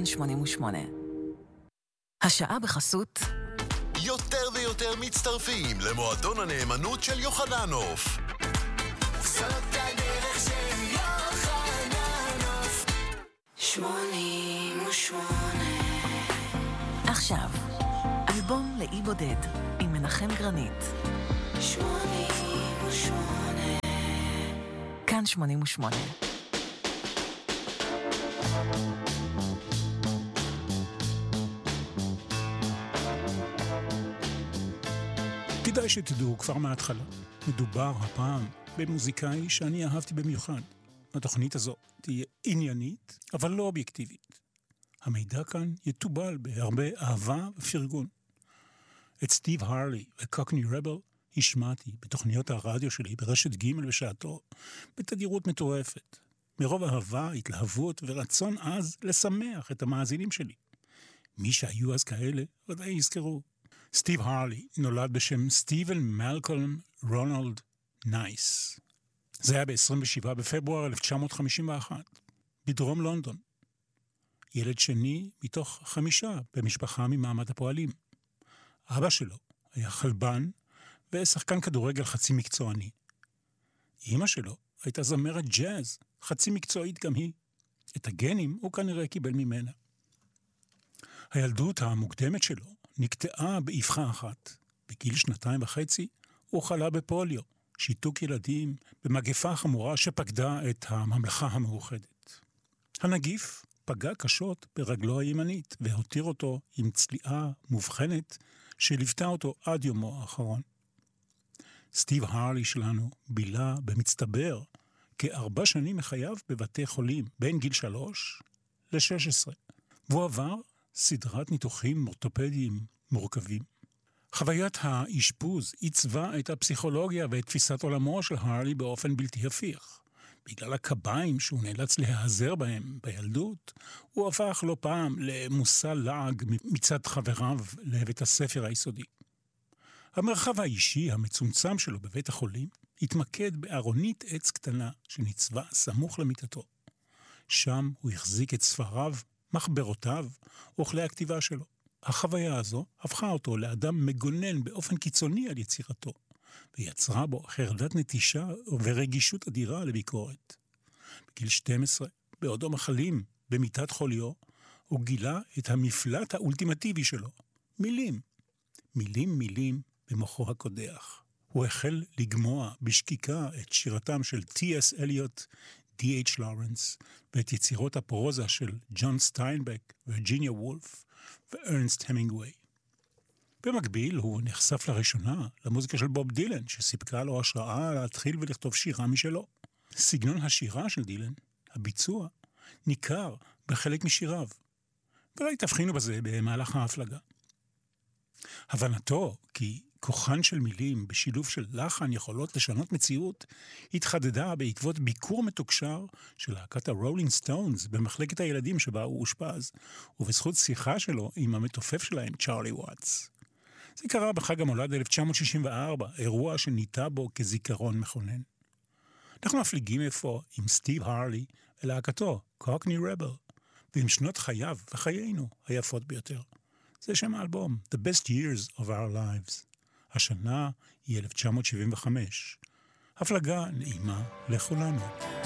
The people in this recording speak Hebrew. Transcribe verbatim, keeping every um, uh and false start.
כאן שמונים ושמונה. השעה בחסות יותר ויותר מצטרפים למועדון הנאמנות של יוחננוף. זאת הדרך של יוחננוף. שמונים ושמונה. עכשיו, אלבום לאי בודד עם מנחם גרנית. שמונים ושמונה. כאן שמונים ושמונה. כדאי שתדעו כבר מההתחלה, מדובר הפעם במוזיקאי שאני אהבתי במיוחד. התוכנית הזו תהיה עניינית, אבל לא אובייקטיבית. המידע כאן יטובל בהרבה אהבה ופרגון. את סטיב הרלי וקוקני רבל השמעתי בתוכניות הרדיו שלי ברשת ג' בשעתו, בתדירות מטורפת. מרוב אהבה, התלהבות ורצון אז לשמח את המאזינים שלי. מי שהיו אז כאלה ודאי יזכרו. סטיב הרלי נולד בשם סטיבן מלקולם רונלד נייס. זה היה ב-עשרים ושבעה בפברואר אלף תשע מאות חמישים ואחת, בדרום לונדון. ילד שני מתוך חמישה במשפחה ממעמד הפועלים. אבא שלו היה חלבן ושחקן כדורגל חצי מקצועני. אמא שלו הייתה זמרת ג'אז, חצי מקצועית גם היא. את הגנים הוא כנראה קיבל ממנה. הילדות המוקדמת שלו נקטעה באבחה אחת. בגיל שנתיים וחצי הוא חלה בפוליו, שיתוק ילדים במגפה חמורה שפקדה את הממלכה המאוחדת. הנגיף פגע קשות ברגלו הימנית והותיר אותו עם צליעה מובחנת שליוותה אותו עד יומו האחרון. סטיב הרלי שלנו בילה במצטבר כארבע שנים מחייו בבתי חולים בין גיל שלוש לשש עשרה. והוא עבר סדרת ניתוחים אורתופדיים מורכבים. חוויית האשפוז עיצבה את הפסיכולוגיה ואת תפיסת עולמו של הרלי באופן בלתי הפיך. בגלל הקביים שהוא נאלץ להיעזר בהם בילדות, הוא הפך לא פעם למושא לעג מצד חבריו לבית הספר היסודי. המרחב האישי המצומצם שלו בבית החולים התמקד בארונית עץ קטנה שניצבה סמוך למיטתו. שם הוא החזיק את ספריו, מחברותיו וכלי הכתיבה שלו. החוויה הזו הפכה אותו לאדם מגונן באופן קיצוני על יצירתו, ויצרה בו חרדת נטישה ורגישות אדירה לביקורת. בגיל שתים עשרה, בעודו מחלים במיטת חוליו, הוא גילה את המפלט האולטימטיבי שלו, מילים. מילים מילים במוחו הקודח. הוא החל לגמוע בשקיקה את שירתם של טי אס אליוט, די אייץ' לורנס, ואת יצירות הפרוזה של ג'ון סטיינבק, וירג'יניה וולף וארנסט המינגווי. במקביל הוא נחשף לראשונה למוזיקה של בוב דילן, שסיפקה לו השראה להתחיל ולכתוב שירה משלו. סגנון השירה של דילן, הביצוע, ניכר בחלק משיריו, ואולי תבחינו בזה במהלך ההפלגה. הבנתו כי כוחן של מילים בשילוב של לחן יכולות לשנות מציאות, התחדדה בעקבות ביקור מתוקשר של להקת הרולינג סטונס במחלקת הילדים שבה הוא אושפז, ובזכות שיחה שלו עם המתופף שלהם, צ'ארלי וואטס. זה קרה בחג המולד אלף תשע מאות שישים וארבע, אירוע שניטה בו כזיכרון מכונן. אנחנו מפליגים אפוא עם סטיב הרלי ולהקתו, קוקני רבל, ועם שנות חייו וחיינו היפות ביותר. זה שם האלבום, The Best Years of Our Lives. השנה היא אלף תשע מאות שבעים וחמש. הפלגה נעימה לכולנו.